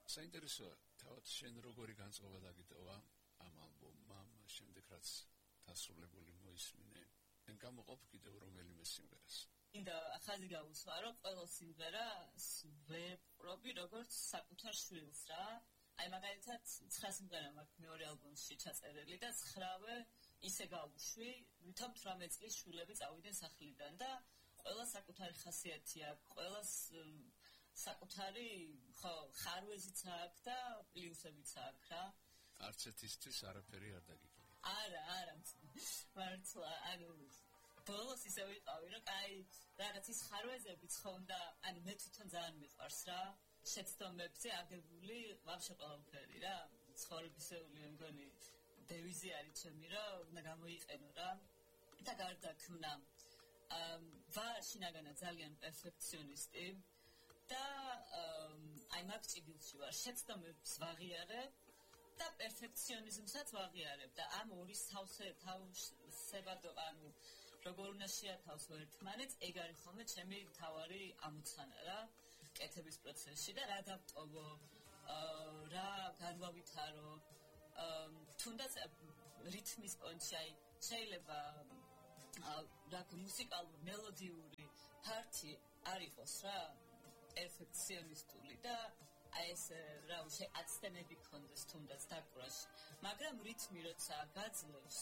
საინტერესოა, თავად შენ როგორი განწყობა დაგიტოვა ამ ალბომმა, შემდეგ რაც დასრულებული მოისმინე. Εν გამოყოფ კიდევ რომელიმე სიმღერას. Მინდა ხაზი გავუსვა, რომ ყველა სიმღერას ვეპყრობი როგორც საკუთარ შვილს რა. აი მაგალითად 9 სიმღერა მაქვს მეორე ალბომში ჩაწერილი და 9-ვე ისე გავუშვი, ვითომ 18 წლის შვილები წავიდნენ სახლიდან და ყველა საკუთარი ხასიათი აქვს, ყველას საკუთარი ხარვეზიც აქვს და პლუსებიც აქვს რა. არც ერთისთვის არაფერი არ დაგიკლია. არა, მართლა, ბოლოს ისე ვიყავი, რომ რაღაც ის ხარვეზებიც ხონდა, მე თვითონ ძალიან მიყვარს რა. შეცდომებზე აგებული ვაფშე ყველაფერი რა. ცხოვრებისეული მგონი დევიზი არის ჩემი, რომ უნდა გამოიყენო რა. და გარდა ქმნა ვარ შინაგანა ძალიან პერფექციონისტი და მაგ ჭიდილში ვარ, შეცდომებს ვაღიარებ და პერფექციონიზმსაც ვაღიარებ და ამ ორი თავსებადო როგორ უნდა შეათავსო ერთმანეთს, ეგ არის ხოლმე ჩემი მთავარი ამოცანა რა კეთების პროცესში და რა დავტოვო, რა განვავითარო, თუნდაც რითმის პონჩი, შეიძლება რა მუსიკალური მელოდიური ფართი არ იყოს რა პერფექციონისტული და ეს რა აცდენები ქონდეს თუნდაც დაკვრაში, მაგრამ რითმი როცა გაძლევს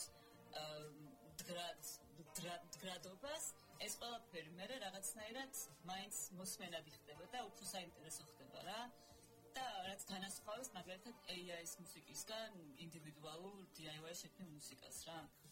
მდგრადობას, ეს ყველაფერი მე რაღაცნაირად მაინც მოსმენადი ხდება და უფრო საინტერესო ხდება რა. და რაც განასხვავებს მაგალითად AI-ის მუსიკისგან ინდივიდუალურ DIY შექმნილ მუსიკას რა.